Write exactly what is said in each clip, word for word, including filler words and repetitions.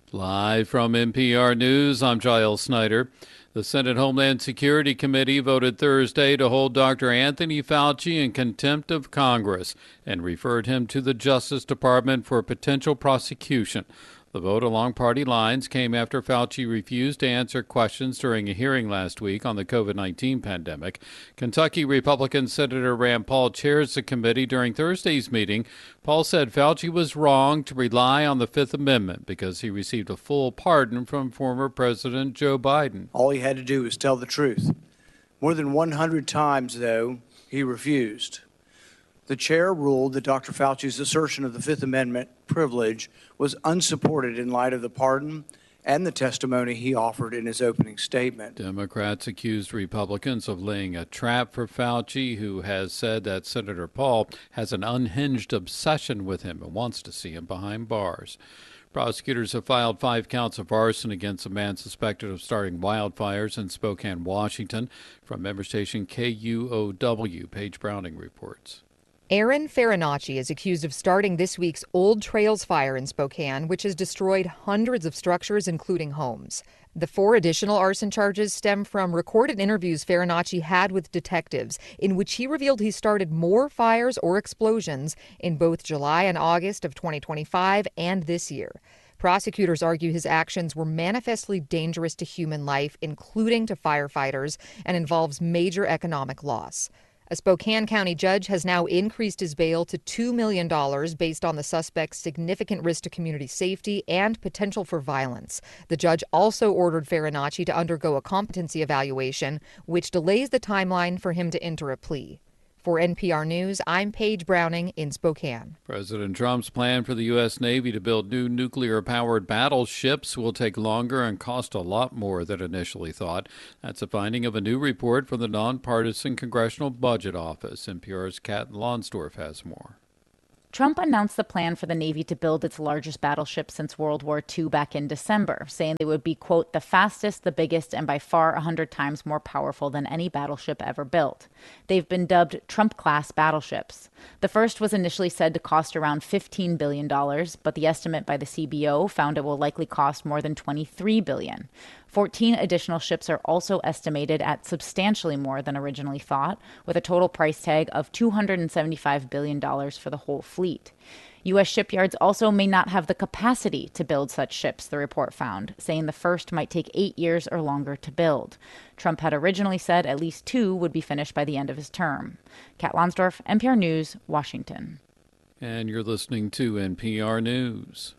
Live from N P R News, I'm Giles Snyder. The Senate Homeland Security Committee voted Thursday to hold Doctor Anthony Fauci in contempt of Congress and referred him to the Justice Department for potential prosecution. The vote along party lines came after Fauci refused to answer questions during a hearing last week on the covid nineteen pandemic. Kentucky Republican Senator Rand Paul chairs the committee during Thursday's meeting. Paul said Fauci was wrong to rely on the Fifth Amendment because he received a full pardon from former President Joe Biden. All he had to do was tell the truth. More than one hundred times, though, he refused. The chair ruled that Doctor Fauci's assertion of the Fifth Amendment privilege was unsupported in light of the pardon and the testimony he offered in his opening statement. Democrats accused Republicans of laying a trap for Fauci, who has said that Senator Paul has an unhinged obsession with him and wants to see him behind bars. Prosecutors have filed five counts of arson against a man suspected of starting wildfires in Spokane, Washington. From member station K U O W, Paige Browning reports. Aaron Farinacci is accused of starting this week's Old Trails fire in Spokane, which has destroyed hundreds of structures, including homes. The four additional arson charges stem from recorded interviews Farinacci had with detectives, in which he revealed he started more fires or explosions in both July and August of twenty twenty-five and this year. Prosecutors argue his actions were manifestly dangerous to human life, including to firefighters, and involves major economic loss. A Spokane County judge has now increased his bail to two million dollars based on the suspect's significant risk to community safety and potential for violence. The judge also ordered Farinacci to undergo a competency evaluation, which delays the timeline for him to enter a plea. For N P R News, I'm Paige Browning in Spokane. President Trump's plan for the U S. Navy to build new nuclear-powered battleships will take longer and cost a lot more than initially thought. That's a finding of a new report from the nonpartisan Congressional Budget Office. N P R's Kat Lonsdorf has more. Trump announced the plan for the Navy to build its largest battleship since World War Two back in December, saying they would be, quote, the fastest, the biggest, and by far one hundred times more powerful than any battleship ever built. They've been dubbed Trump-class battleships. The first was initially said to cost around fifteen billion dollars, but the estimate by the C B O found it will likely cost more than twenty-three billion dollars. fourteen additional ships are also estimated at substantially more than originally thought, with a total price tag of two hundred seventy-five billion dollars for the whole fleet. U S shipyards also may not have the capacity to build such ships, the report found, saying the first might take eight years or longer to build. Trump had originally said at least two would be finished by the end of his term. Kat Lonsdorf, N P R News, Washington. And you're listening to N P R News.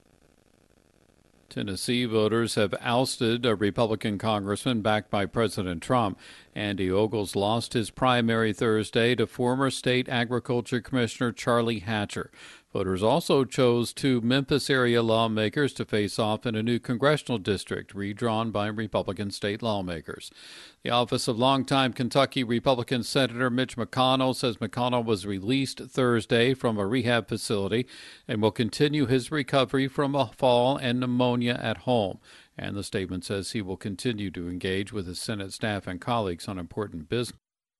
Tennessee voters have ousted a Republican congressman backed by President Trump. Andy Ogles lost his primary Thursday to former state agriculture commissioner Charlie Hatcher. Voters also chose two Memphis area lawmakers to face off in a new congressional district redrawn by Republican state lawmakers. The office of longtime Kentucky Republican Senator Mitch McConnell says McConnell was released Thursday from a rehab facility and will continue his recovery from a fall and pneumonia at home. And the statement says he will continue to engage with his Senate staff and colleagues on important business.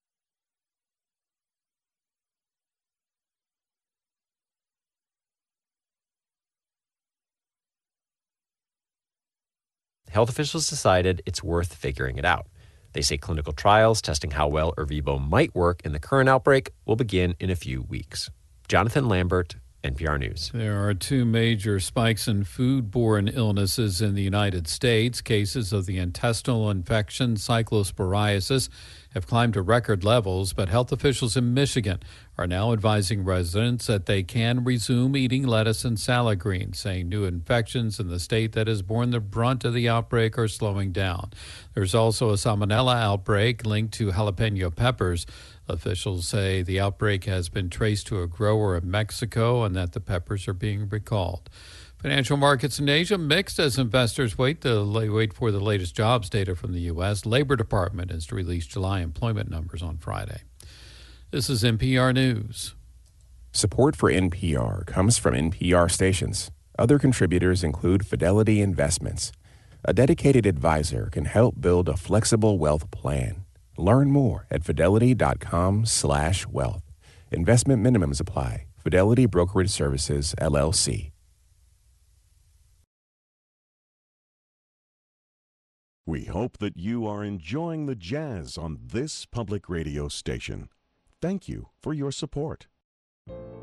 Health officials decided it's worth figuring it out. They say clinical trials testing how well Ervebo might work in the current outbreak will begin in a few weeks. Jonathan Lambert, N P R News. There are two major spikes in foodborne illnesses in the United States. Cases of the intestinal infection cyclosporiasis have climbed to record levels, but health officials in Michigan are now advising residents that they can resume eating lettuce and salad greens, saying new infections in the state that has borne the brunt of the outbreak are slowing down. There's also a salmonella outbreak linked to jalapeno peppers. Officials say the outbreak has been traced to a grower in Mexico and that the peppers are being recalled. Financial markets in Asia mixed as investors wait to wait for the latest jobs data from the U S. Labor Department is to release July employment numbers on Friday. This is N P R News. Support for N P R comes from N P R stations. Other contributors include Fidelity Investments. A dedicated advisor can help build a flexible wealth plan. Learn more at fidelity.com slash wealth. Investment minimums apply. Fidelity Brokerage Services, L L C. We hope that you are enjoying the jazz on this public radio station. Thank you for your support.